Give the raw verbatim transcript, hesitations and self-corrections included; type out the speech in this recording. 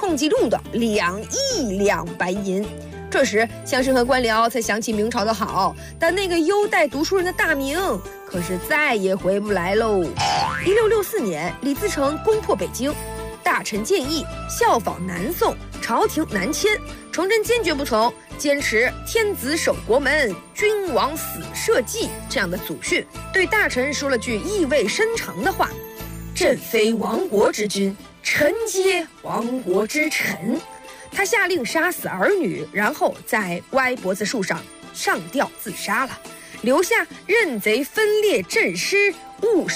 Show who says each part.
Speaker 1: 创纪录的两亿两白银。这时，乡绅和官僚才想起明朝的好，但那个优待读书人的大明可是再也回不来喽。一六六四年，李自成攻破北京，大臣建议效仿南宋，朝廷南迁，崇祯坚决不从，坚持天子守国门，君王死社稷这样的祖训，对大臣说了句意味深长的话：朕非亡国之君，臣皆亡国之臣。他下令杀死儿女，然后在歪脖子树上上吊自杀了，留下认贼分裂镇师，误杀